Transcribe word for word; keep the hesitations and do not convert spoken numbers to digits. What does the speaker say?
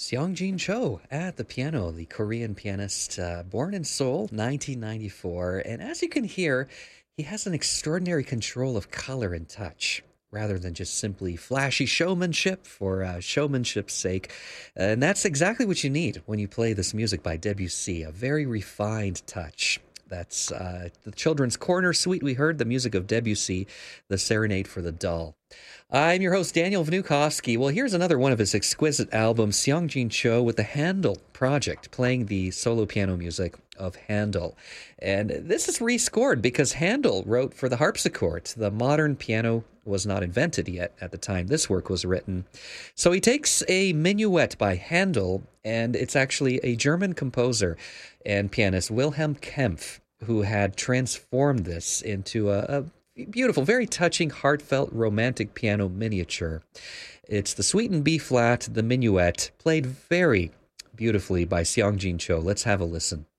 Seongjin Cho at the piano, the Korean pianist, uh, born in Seoul, nineteen ninety-four. And as you can hear, he has an extraordinary control of color and touch rather than just simply flashy showmanship for uh, showmanship's sake. And that's exactly what you need when you play this music by Debussy, a very refined touch. That's uh, the Children's Corner Suite. We heard the music of Debussy, the Serenade for the Dull. I'm your host, Daniel Vnukovsky. Well, here's another one of his exquisite albums, Seongjin Cho with the Handel Project, playing the solo piano music of Handel. And this is rescored because Handel wrote for the harpsichord. The modern piano was not invented yet at the time this work was written. So he takes a minuet by Handel, and it's actually a German composer and pianist, Wilhelm Kempff, who had transformed this into a, a beautiful, very touching, heartfelt, romantic piano miniature. It's the Suite in B flat, the minuet, played very beautifully by Seongjin Cho. Let's have a listen.